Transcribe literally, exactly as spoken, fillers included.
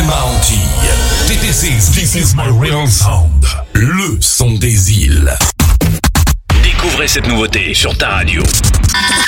ma Antilles. T T C, This is my real sound. Le son des îles. Découvrez cette nouveauté sur ta radio.